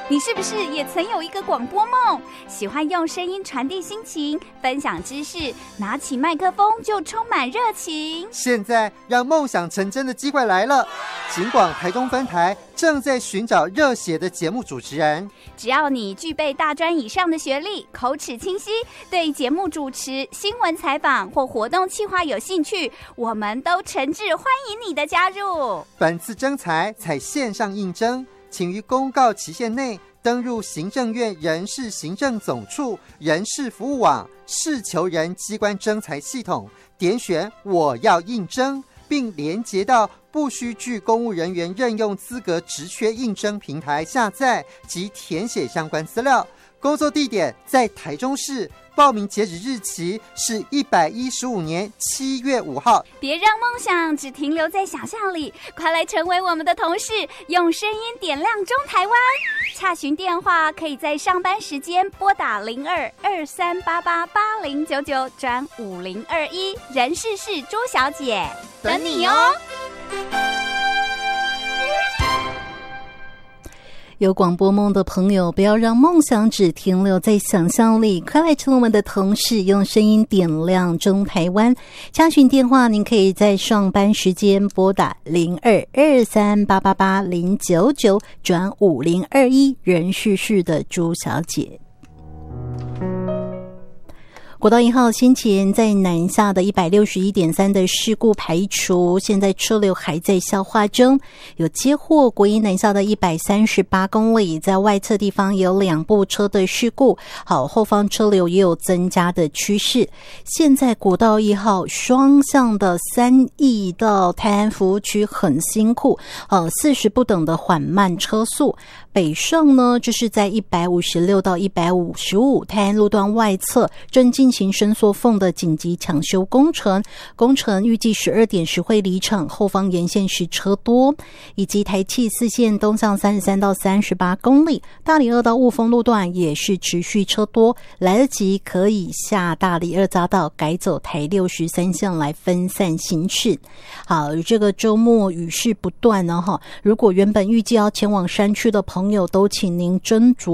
你是不是也曾有一个广播梦？喜欢用声音传递心情，分享知识，拿起麦克风就充满热情。 现在让梦想成真的机会来了，警广台中分台正在寻找热血的节目主持人。 只要你具备大专以上的学历，口齿清晰，对节目主持、新闻采访或活动企划有兴趣，我们都诚挚欢迎你的加入。 本次征才采线上应征，请于公告期限内登入行政院人事行政总处人事服务网事求人机关征才系统，点选我要应征，并连结到不需具公务人员任用资格职缺应征平台下载及填写相关资料。工作地点在台中市，报名截止日期是115年7月5号。 别让梦想只停留在想象里，快来成为我们的同事，用声音点亮中台湾。洽询电话可以在上班时间拨打02-2388-8099转5021，人事是朱小姐，等你哦。 有广播梦的朋友，不要让梦想只停留在想象力，快来成为我们的同事，用声音点亮中台湾。洽询电话您可以在上班时间拨打02-2388-8099转5021，人事是的朱小姐。国道1号先前在南下的 161.3 的事故排除，现在车流还在消化中。有接获国一南下的138公里，在外侧地方有2部车的事故，好，后方车流也有增加的趋势。现在国道1号双向的3义到泰安服务区很辛苦，40不等的缓慢车速。北上呢，就是在156到155泰安路段外侧正进行伸缩缝的紧急抢修工程，工程预计12点时会离场，后方沿线是车多。以及台七4线东向33到38公里，大里2到雾峰路段也是持续车多，来得及可以下大里2匝道改走台63线来分散行驶。好，这个周末雨势不断如果原本预计要前往山区的朋友，都请您斟酌